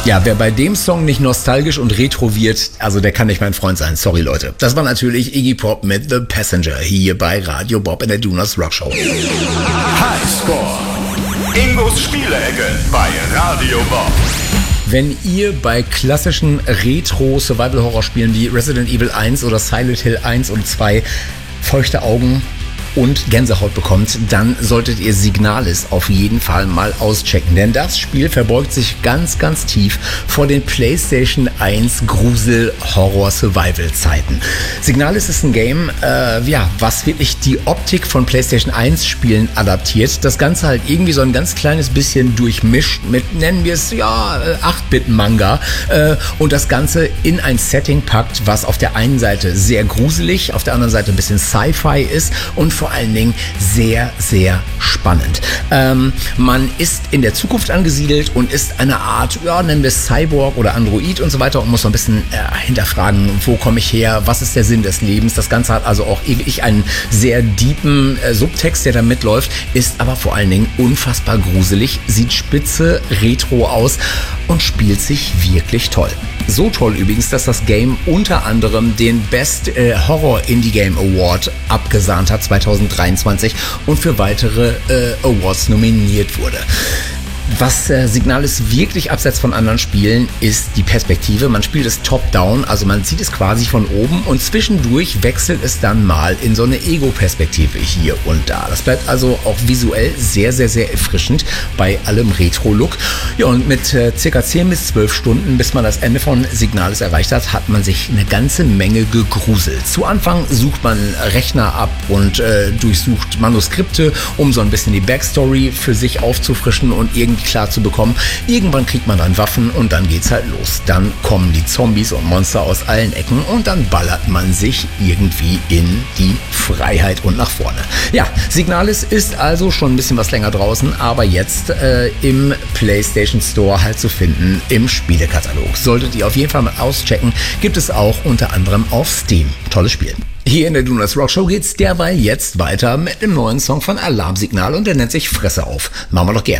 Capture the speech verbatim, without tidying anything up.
Ja, wer bei dem Song nicht nostalgisch und retro wird, also der kann nicht mein Freund sein. Sorry, Leute. Das war natürlich Iggy Pop mit The Passenger hier bei Radio Bob in der Donuts Rock Show. Highscore. Ingos Spielecke bei Radio Bob. Wenn ihr bei klassischen Retro-Survival-Horror-Spielen wie Resident Evil eins oder Silent Hill eins und zwei feuchte Augen und Gänsehaut bekommt, dann solltet ihr Signalis auf jeden Fall mal auschecken. Denn das Spiel verbeugt sich ganz, ganz tief vor den PlayStation eins Grusel-Horror-Survival-Zeiten. Signalis ist ein Game, äh, ja, was wirklich die Optik von PlayStation eins Spielen adaptiert. Das Ganze halt irgendwie so ein ganz kleines bisschen durchmischt mit, nennen wir es, ja, acht Bit Manga. Äh, und das Ganze in ein Setting packt, was auf der einen Seite sehr gruselig, auf der anderen Seite ein bisschen Sci-Fi ist und vor allen Dingen sehr, sehr spannend. Ähm, man ist in der Zukunft angesiedelt und ist eine Art, ja, nennen wir es Cyborg oder Android und so weiter und muss so ein bisschen äh, hinterfragen, wo komme ich her, was ist der Sinn des Lebens. Das Ganze hat also auch wirklich einen sehr deepen äh, Subtext, der da mitläuft, ist aber vor allen Dingen unfassbar gruselig, sieht spitze, retro aus und spielt sich wirklich toll. So toll übrigens, dass das Game unter anderem den Best äh, Horror Indie Game Award abgesahnt hat zwanzig dreiundzwanzig und für weitere äh, Awards nominiert wurde. Was äh, Signalis wirklich abseits von anderen Spielen ist die Perspektive. Man spielt es top-down, also man sieht es quasi von oben und zwischendurch wechselt es dann mal in so eine Ego-Perspektive hier und da. Das bleibt also auch visuell sehr, sehr, sehr erfrischend bei allem Retro-Look. Ja, und mit äh, circa zehn bis zwölf Stunden, bis man das Ende von Signalis erreicht hat, hat man sich eine ganze Menge gegruselt. Zu Anfang sucht man Rechner ab und äh, durchsucht Manuskripte, um so ein bisschen die Backstory für sich aufzufrischen und irgendwie klar zu bekommen. Irgendwann kriegt man dann Waffen und dann geht's halt los. Dann kommen die Zombies und Monster aus allen Ecken und dann ballert man sich irgendwie in die Freiheit und nach vorne. Ja, Signalis ist also schon ein bisschen was länger draußen, aber jetzt äh, im PlayStation Store halt zu finden im Spielekatalog. Solltet ihr auf jeden Fall mal auschecken. Gibt es auch unter anderem auf Steam. Tolles Spiel. Hier in der Donuts Rock Show geht's derweil jetzt weiter mit dem neuen Song von Alarmsignal und der nennt sich Fresse auf. Machen wir doch gerne.